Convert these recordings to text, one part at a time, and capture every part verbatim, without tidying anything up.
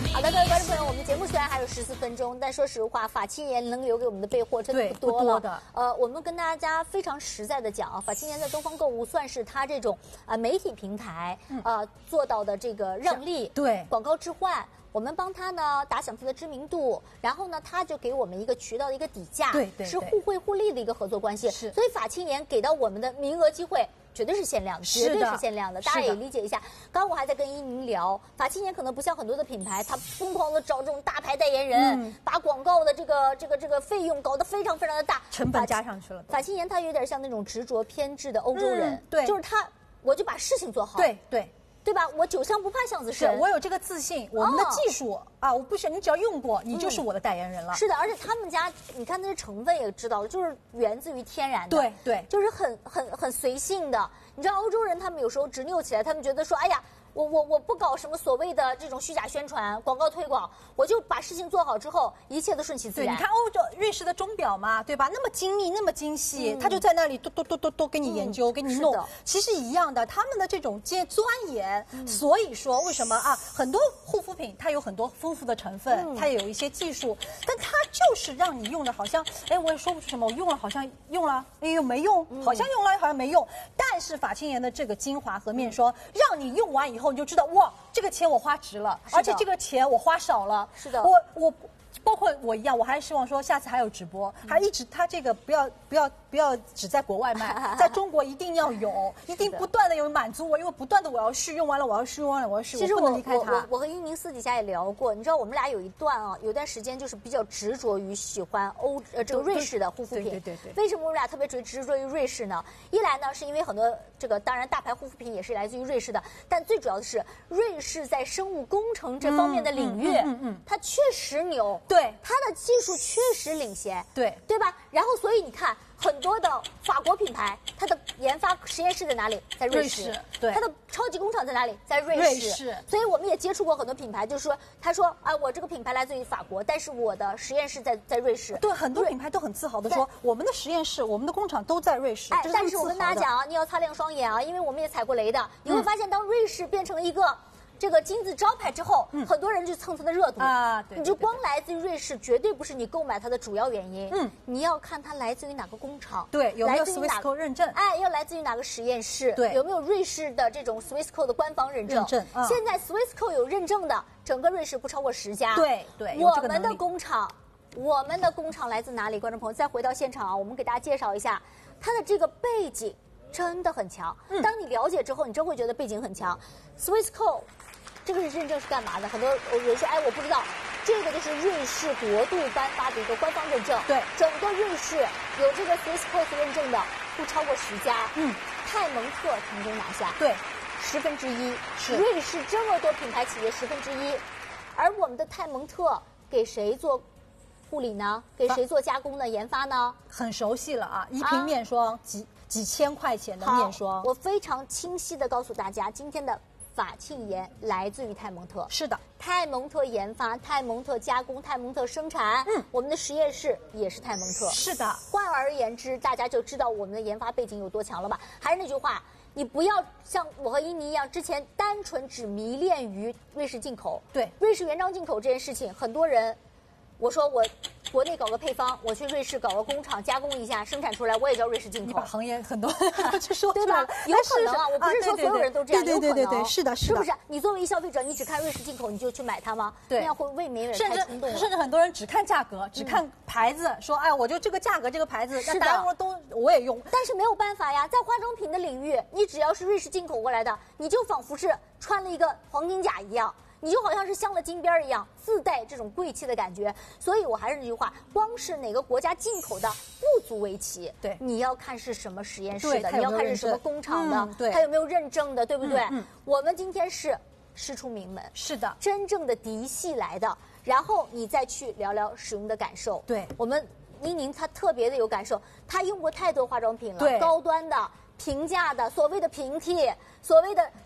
好的，各位观众朋友，我们节目虽然还有十四分钟，但说实话，法沁盐能留给我们的备货真的不多了。 不多的。 呃，我们跟大家非常实在的讲啊，法沁盐在东方购物算是它这种啊、呃、媒体平台呃做到的这个让利， 对广告置换。我们帮他呢打响他的知名度，然后呢他就给我们一个渠道的一个底价， 对对对是互惠互利的一个合作关系。 是， 所以法沁盐给到我们的名额机会绝对是限量的，绝对是限量的，大家也理解一下。刚刚我还在跟依宁聊，法沁盐可能不像很多的品牌，他疯狂的找这种大牌代言人，嗯、把广告的这个这个这个费用搞得非常非常的大， 成本加上去了。 法沁盐它有点像那种执着偏执的欧洲人， 嗯、对， 就是他，我就把事情做好， 对对。 对吧？我酒香不怕巷子深， 我有这个自信，我们的技术、哦、啊，我不想你只要用过，你就是我的代言人了。 嗯、是的，而且他们家，你看那些成分也知道了，就是源自于天然的， 对对， 就是很很很随性的。你知道欧洲人他们有时候执拗起来，他们觉得说，哎呀。我我我不搞什么所谓的这种虚假宣传、广告推广，我就把事情做好之后，一切都顺其自然。 对，你看欧洲、瑞士的钟表嘛，对吧？那么精密，那么精细，嗯、他就在那里嘟嘟嘟嘟嘟给你研究，嗯、给你弄。其实一样的，他们的这种钻研，嗯、所以说为什么啊？很多护肤品它有很多丰富的成分，嗯、它也有一些技术，但它就是让你用的好像，哎，我也说不出什么，我用了好像用了，哎又没用，嗯、好像用了好像没用。但是法沁盐的这个精华和面霜，嗯、让你用完以后。你就知道哇，这个钱我花值了，而且这个钱我花少了。 是的， 我我包括我一样，我还希望说下次还有直播，嗯、还一直他这个不要不要不要只在国外卖，在中国一定要有，一定不断的有满足我，因为不断的我要试，用完了我要试，用完了我要试， 其实我不能离开它。 我我我和依宁私底下也聊过，你知道我们俩有一段啊，有段时间就是比较执着于喜欢欧呃这个瑞士的护肤品。 对对对对。 为什么我们俩特别执执着于瑞士呢？一来呢是因为很多这个当然大牌护肤品也是来自于瑞士的，但最主要的是瑞士在生物工程这方面的领域，嗯嗯嗯，它确实牛， 对， 它的技术确实领先， 对对吧？然后所以你看。很多的法国品牌，它的研发实验室在哪里？在瑞士。 瑞士对。 它的超级工厂在哪里？在瑞士。 瑞士。 所以我们也接触过很多品牌，就是说，他说啊，我这个品牌来自于法国，但是我的实验室在在瑞士。 对，很多品牌都很自豪的说，我们的实验室、我们的工厂都在瑞士。 哎，但是我跟大家讲啊，你要擦亮双眼啊，因为我们也踩过雷的，你会发现，当瑞士变成了一个。这个金字招牌之后，嗯、很多人就蹭它的热度啊。对， 你就光来自于瑞士，绝对不是你购买它的主要原因。嗯，你要看它来自于哪个工厂， 对，有没有 Swissco 认证？ 哎，要来自于哪个实验室？ 对， 有没有瑞士的这种 Swissco 的官方认证？ 认证。 啊、现在 Swissco 有认证的，整个瑞士不超过十家。 对对， 我们的工厂，我们的工厂来自哪里？观众朋友，再回到现场啊，我们给大家介绍一下它的这个背景，真的很强。嗯、当你了解之后，你真会觉得背景很强。Swissco。这个是认证是干嘛的？很多人说，哎，我不知道，这个就是瑞士国度颁发的一个官方认证。 对， 整个瑞士有这个 Swissco 认证的不超过十家。嗯，泰蒙特成功拿下。 对， 十分之一是瑞士这么多品牌企业十分之一，而我们的泰蒙特给谁做护理呢？给谁做加工呢？研发呢？ 很熟悉了啊，一瓶面霜、啊、几几千块钱的面霜。 我非常清晰的告诉大家，今天的。法沁盐来自于泰蒙特， 是的， 泰蒙特研发、泰蒙特加工、泰蒙特生产，嗯，我们的实验室也是泰蒙特， 是的。 换而言之，大家就知道我们的研发背景有多强了吧？还是那句话，你不要像我和依妮一样，之前单纯只迷恋于瑞士进口， 对， 瑞士原装进口这件事情，很多人，我说我国内搞个配方，我去瑞士搞个工厂加工一下，生产出来，我也叫瑞士进口。 你把行业很多就说对吧？有可能啊，我不是说所有人都这样， 对对对对，是的， 是不是？你作为一消费者，你只看瑞士进口，你就去买它吗？ 对， 那样会未免有点太冲动了。 甚至很多人只看价格，只看牌子，说哎，我就这个价格，这个牌子， 是的， 大家说都我也用。 但是没有办法呀，在化妆品的领域，你只要是瑞士进口过来的，你就仿佛是穿了一个黄金甲一样。你就好像是镶了金边一样，自带这种贵气的感觉。所以我还是那句话，光是哪个国家进口的不足为奇。 对， 你要看是什么实验室的，你要看是什么工厂的， 嗯、对， 它有没有认证的，对不对？ 嗯嗯、 我们今天是师出名门， 是的， 真正的嫡系来的。然后你再去聊聊使用的感受。 对， 我们依宁她特别的有感受，她用过太多化妆品了， 对， 高端的、平价的，所谓的平替，所谓的。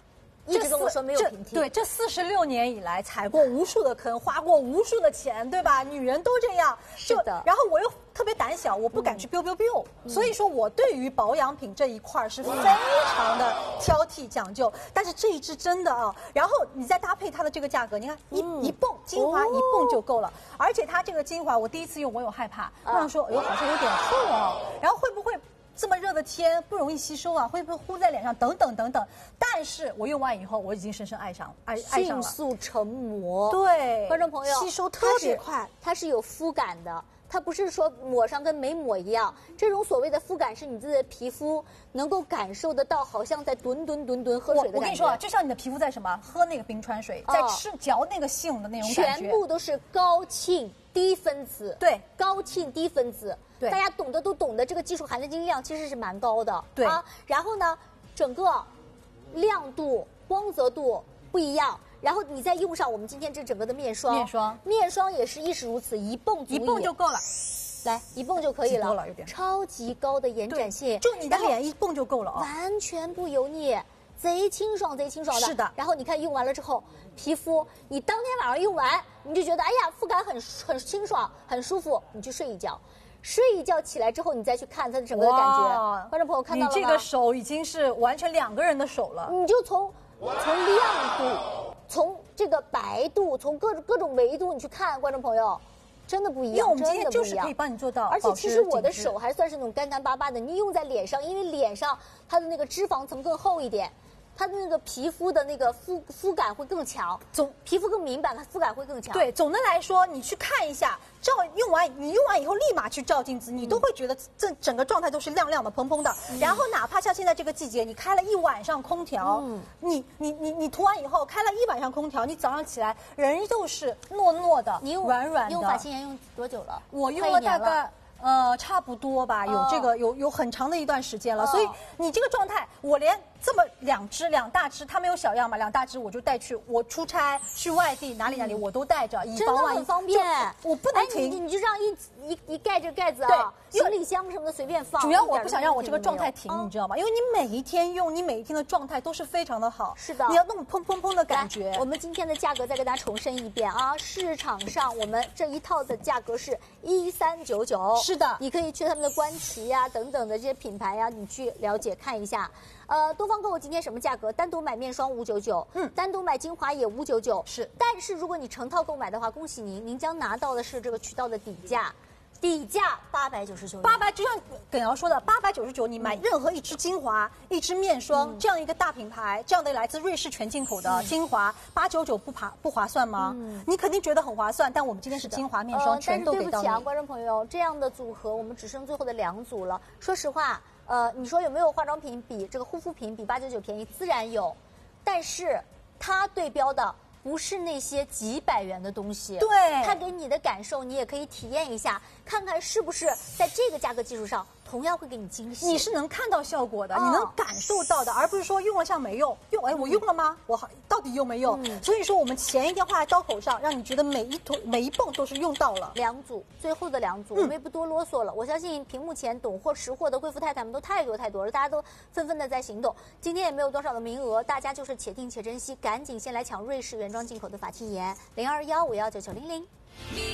一直跟我说没有这平替。 对，这四十六年以来踩过无数的坑，花过无数的钱，对吧？女人都这样。 是的。 然后我又特别胆小，我不敢去 biu biu biu，、嗯、所以说我对于保养品这一块是非常的挑剔讲究。但是这一支真的啊，然后你再搭配它的这个价格，你看一、嗯、一泵精华、哦、一泵就够了。而且它这个精华，我第一次用我有害怕，我想说，哎呦好像有点厚哦，然后会不会？这么热的天不容易吸收啊，会不会糊在脸上？等等等等。但是我用完以后，我已经深深爱上爱爱上了， 迅速成膜。 对， 观众朋友， 吸收特别快， 它是有肤感的。它不是说抹上跟没抹一样，这种所谓的肤感是你自己的皮肤能够感受得到，好像在吨吨吨吨喝水的感觉。 我跟你说啊，就像你的皮肤在什么喝那个冰川水，在吃嚼那个杏的那种感觉，全部都是高沁低分子。 对， 高沁低分子。 对， 大家懂得都懂得，这个技术含金量其实是蛮高的。 对啊，然后呢，整个亮度、光泽度不一样。然后你再用上我们今天这整个的面霜， 面霜， 面霜也是亦是如此，一泵足以， 一泵就够了， 来一泵就可以了， 多了有点， 超级高的延展性， 就你的脸一泵就够了啊， 完全不油腻，贼清爽，贼清爽的。 是的。 然后你看用完了之后，皮肤你当天晚上用完，你就觉得哎呀，肤感很很清爽，很舒服，你去睡一觉。睡一觉起来之后，你再去看它的整个的感觉，观众朋友看到了吗？ 你这个手已经是完全两个人的手了。 你就从从亮度，从这个白度，从各各种维度你去看，观众朋友，真的不一样。 因为我们今天就是可以帮你做到， 而且其实我的手还算是那种干干巴巴的，你用在脸上，因为脸上它的那个脂肪层更厚一点。它的那个皮肤的那个肤肤感会更强，总皮肤更敏感，它肤感会更强。 对，总的来说，你去看一下，照用完，你用完以后立马去照镜子，你都会觉得这整个状态都是亮亮的、蓬蓬的。嗯、然后哪怕像现在这个季节，你开了一晚上空调，嗯、你你你你涂完以后开了一晚上空调，你早上起来人就是糯糯的、软软的。 你用发型颜用多久了？ 我用了大概。呃，差不多吧，有这个、哦、有有很长的一段时间了，哦、所以你这个状态，我连这么两支两大支，它没有小样嘛，两大支我就带去，我出差去外地哪里哪里我都带着，以防万一。 真的很方便， 我不能停， 哎、你, 你就这样一一一盖这个盖子啊，行李箱什么的随便放。 主要我不想让我这个状态停，你知道吗？因为你每一天用，你每一天的状态都是非常的好。 是的， 你要那种砰砰砰的感觉。 我们今天的价格再给大家重申一遍啊，市场上我们这一套的价格是一三九九。 是的， 你可以去他们的官旗呀、啊、等等的这些品牌呀、啊，你去了解看一下。呃，东方购物今天什么价格？单独买面霜五九九，嗯，单独买精华也五九九， 是。 但是如果你成套购买的话，恭喜您，您将拿到的是这个渠道的底价。底价八百九十九， 八百就像耿瑶说的，八百九十九，你买任何一支精华、一支面霜、嗯、这样一个大品牌，这样的来自瑞士全进口的精华，八九九不划不划算吗？嗯、你肯定觉得很划算，但我们今天是精华面霜、呃、全都给到你。 但是对不起啊，观众朋友，这样的组合我们只剩最后的两组了。说实话，呃，你说有没有化妆品比这个护肤品比八九九便宜？自然有，但是它对标的。不是那些几百元的东西， 对， 它给你的感受，你也可以体验一下，看看是不是在这个价格基础上，同样会给你惊喜。 你是能看到效果的，哦、你能感受到的，而不是说用了像没用。用，哎，我用了吗？我好到底用没用？嗯、所以说我们钱一定要花在刀口上，让你觉得每一桶每一泵都是用到了。 两组，最后的两组，嗯、我们也不多啰嗦了。我相信屏幕前懂货识货的贵妇太太们都太多太多了，大家都纷纷的在行动。今天也没有多少的名额，大家就是且听且珍惜，赶紧先来抢瑞士原装进口的法器颜零二幺五幺九九零零。